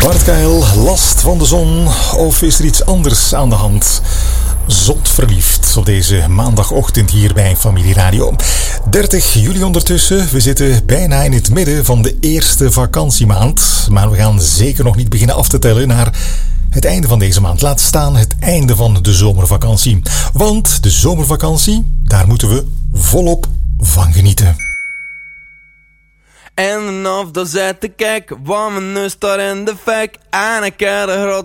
Bart Keil, last van de zon of is er iets anders aan de hand? Zot verliefd op deze maandagochtend hier bij Familie Radio. 30 juli ondertussen. We zitten bijna in het midden van de eerste vakantiemaand. Maar we gaan zeker nog niet beginnen af te tellen naar het einde van deze maand. Laat staan het einde van de zomervakantie. Want de zomervakantie, daar moeten we volop van genieten. En of dat zet te kijken, want mijn neus daar in de fik. En ik heb de